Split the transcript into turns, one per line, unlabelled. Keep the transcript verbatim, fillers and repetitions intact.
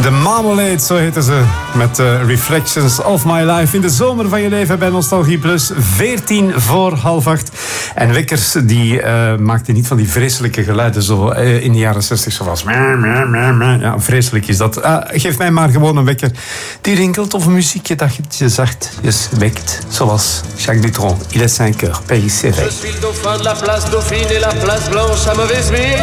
De Marmalade, zo heten ze. Met uh, Reflections of My Life. In de zomer van je leven bij Nostalgie Plus. veertien voor half acht. En wekkers die uh, maakten niet van die vreselijke geluiden zo uh, in de jaren zestig. Zoals... Ja, vreselijk is dat. Uh, geef mij maar gewoon een wekker die rinkelt of een muziekje dat je zachtjes wekt. Zoals Jacques Dutronc. Il est cinq heures. Pays c'est vrai. Je suis le dauphin de la place Dauphine et la place Blanche à mauvaise mine.